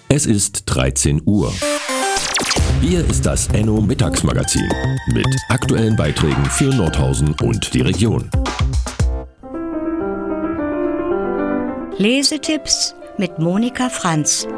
Es ist 13 Uhr. Hier ist das Enno Mittagsmagazin mit aktuellen Beiträgen für Nordhausen und die Region. Lesetipps mit Monika Franz.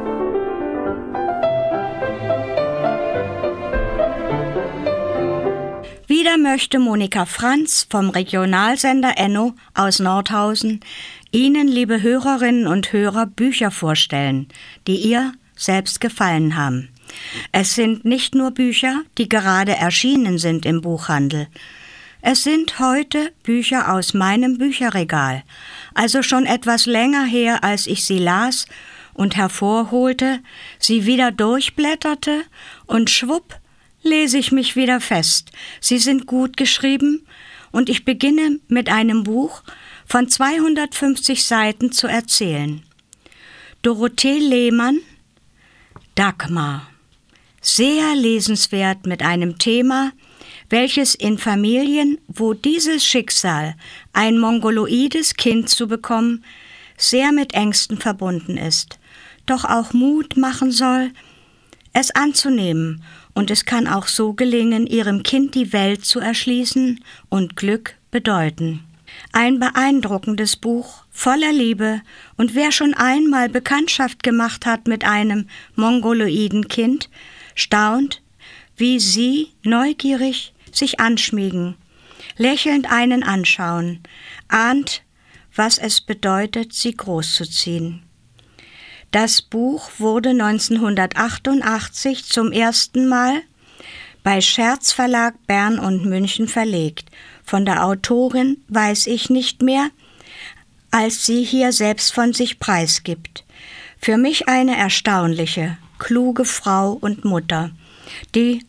Wieder möchte Monika Franz vom Regionalsender Enno aus Nordhausen Ihnen, liebe Hörerinnen und Hörer, Bücher vorstellen, die ihr selbst gefallen haben. Es sind nicht nur Bücher, die gerade erschienen sind im Buchhandel. Es sind heute Bücher aus meinem Bücherregal, also schon etwas länger her, als ich sie las und hervorholte, sie wieder durchblätterte und schwupp, lese ich mich wieder fest. Sie sind gut geschrieben und ich beginne mit einem Buch von 250 Seiten zu erzählen. Dorothee Lehmann, Dagmar. Sehr lesenswert mit einem Thema, welches in Familien, wo dieses Schicksal, ein mongoloides Kind zu bekommen, sehr mit Ängsten verbunden ist, doch auch Mut machen soll, es anzunehmen, und es kann auch so gelingen, ihrem Kind die Welt zu erschließen und Glück bedeuten. Ein beeindruckendes Buch, voller Liebe, und wer schon einmal Bekanntschaft gemacht hat mit einem mongoloiden Kind, staunt, wie sie neugierig sich anschmiegen, lächelnd einen anschauen, ahnt, was es bedeutet, sie großzuziehen. Das Buch wurde 1988 zum ersten Mal bei Scherz Verlag Bern und München verlegt. Von der Autorin weiß ich nicht mehr, als sie hier selbst von sich preisgibt. Für mich eine erstaunliche, kluge Frau und Mutter, die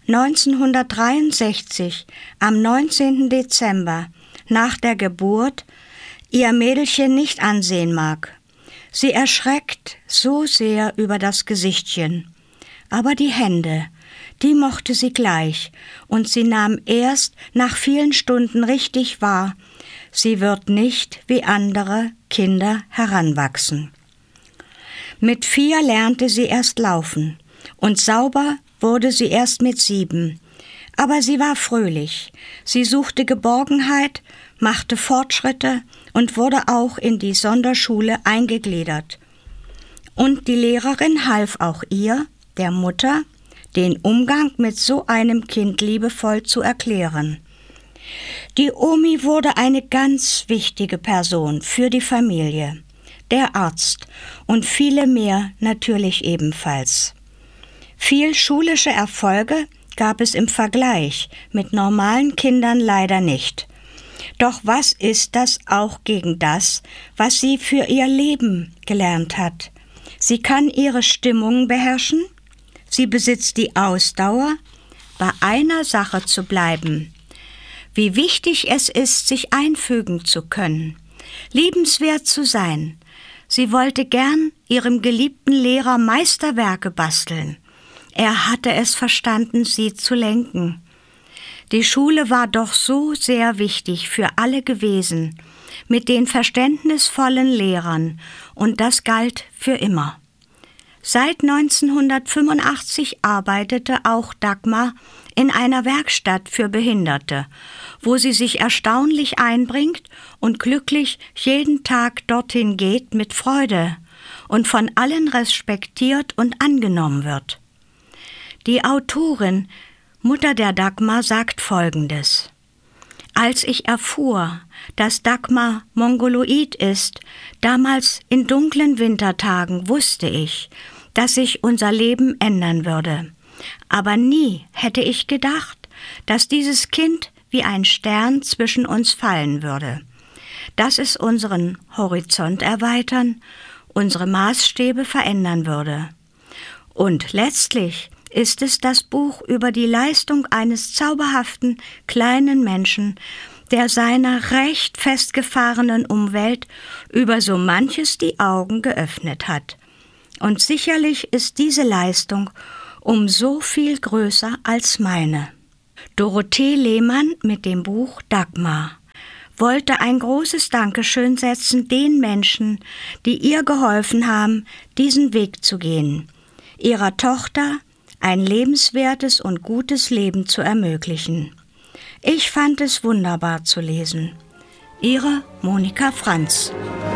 1963 am 19. Dezember nach der Geburt ihr Mädelchen nicht ansehen mag. Sie erschreckt so sehr über das Gesichtchen. Aber die Hände, die mochte sie gleich, und sie nahm erst nach vielen Stunden richtig wahr, sie wird nicht wie andere Kinder heranwachsen. Mit 4 lernte sie erst laufen, und sauber wurde sie erst mit 7. Aber sie war fröhlich, sie suchte Geborgenheit, machte Fortschritte und wurde auch in die Sonderschule eingegliedert. Und die Lehrerin half auch ihr, der Mutter, den Umgang mit so einem Kind liebevoll zu erklären. Die Omi wurde eine ganz wichtige Person für die Familie, der Arzt und viele mehr natürlich ebenfalls. Viel schulische Erfolge gab es im Vergleich mit normalen Kindern leider nicht. Doch was ist das auch gegen das, was sie für ihr Leben gelernt hat? Sie kann ihre Stimmung beherrschen, sie besitzt die Ausdauer, bei einer Sache zu bleiben. Wie wichtig es ist, sich einfügen zu können, liebenswert zu sein. Sie wollte gern ihrem geliebten Lehrer Meisterwerke basteln. Er hatte es verstanden, sie zu lenken. Die Schule war doch so sehr wichtig für alle gewesen, mit den verständnisvollen Lehrern, und das galt für immer. Seit 1985 arbeitete auch Dagmar in einer Werkstatt für Behinderte, wo sie sich erstaunlich einbringt und glücklich jeden Tag dorthin geht mit Freude und von allen respektiert und angenommen wird. Die Autorin, Mutter der Dagmar, sagt Folgendes: Als ich erfuhr, dass Dagmar mongoloid ist, damals in dunklen Wintertagen, wusste ich, dass sich unser Leben ändern würde. Aber nie hätte ich gedacht, dass dieses Kind wie ein Stern zwischen uns fallen würde, dass es unseren Horizont erweitern, unsere Maßstäbe verändern würde. Und letztlich ist es das Buch über die Leistung eines zauberhaften kleinen Menschen, der seiner recht festgefahrenen Umwelt über so manches die Augen geöffnet hat. Und sicherlich ist diese Leistung um so viel größer als meine. Dorothee Lehmann mit dem Buch Dagmar wollte ein großes Dankeschön setzen den Menschen, die ihr geholfen haben, diesen Weg zu gehen. ihrer Tochter ein lebenswertes und gutes Leben zu ermöglichen. Ich fand es wunderbar zu lesen. Ihre Monika Franz.